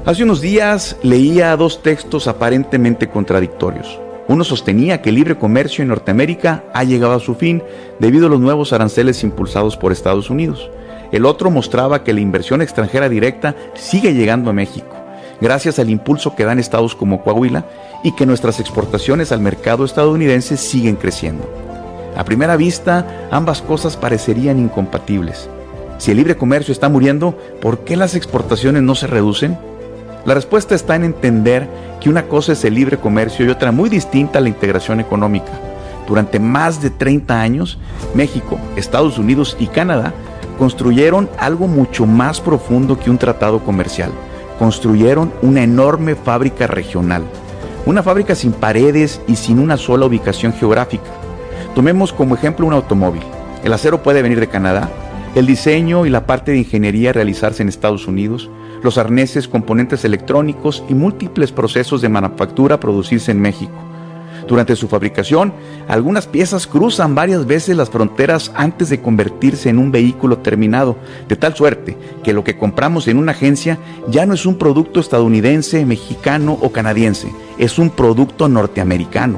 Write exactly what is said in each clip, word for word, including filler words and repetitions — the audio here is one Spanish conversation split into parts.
Hace unos días leía dos textos aparentemente contradictorios. Uno sostenía que el libre comercio en Norteamérica ha llegado a su fin debido a los nuevos aranceles impulsados por Estados Unidos. El otro mostraba que la inversión extranjera directa sigue llegando a México, gracias al impulso que dan estados como Coahuila, y que nuestras exportaciones al mercado estadounidense siguen creciendo. A primera vista, ambas cosas parecerían incompatibles. Si el libre comercio está muriendo, ¿por qué las exportaciones no se reducen? La respuesta está en entender que una cosa es el libre comercio y otra muy distinta la integración económica. Durante más de treinta años, México, Estados Unidos y Canadá construyeron algo mucho más profundo que un tratado comercial. Construyeron una enorme fábrica regional. Una fábrica sin paredes y sin una sola ubicación geográfica. Tomemos como ejemplo un automóvil. El acero puede venir de Canadá, el diseño y la parte de ingeniería realizarse en Estados Unidos, los arneses, componentes electrónicos y múltiples procesos de manufactura producirse en México. Durante su fabricación, algunas piezas cruzan varias veces las fronteras antes de convertirse en un vehículo terminado, de tal suerte que lo que compramos en una agencia ya no es un producto estadounidense, mexicano o canadiense, es un producto norteamericano.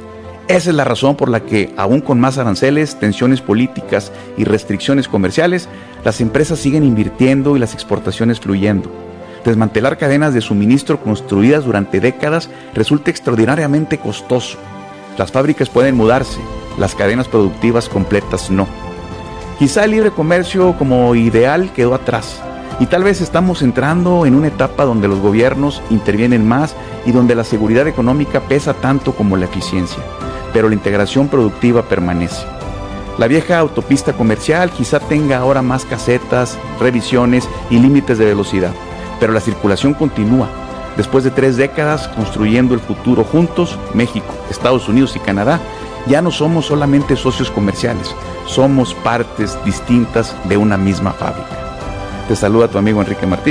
Esa es la razón por la que, aún con más aranceles, tensiones políticas y restricciones comerciales, las empresas siguen invirtiendo y las exportaciones fluyendo. Desmantelar cadenas de suministro construidas durante décadas resulta extraordinariamente costoso. Las fábricas pueden mudarse, las cadenas productivas completas no. Quizá el libre comercio como ideal quedó atrás, y tal vez estamos entrando en una etapa donde los gobiernos intervienen más y donde la seguridad económica pesa tanto como la eficiencia, pero la integración productiva permanece. La vieja autopista comercial quizá tenga ahora más casetas, revisiones y límites de velocidad, pero la circulación continúa. Después de tres décadas construyendo el futuro juntos, México, Estados Unidos y Canadá, ya no somos solamente socios comerciales, somos partes distintas de una misma fábrica. Te saluda tu amigo Enrique Martínez.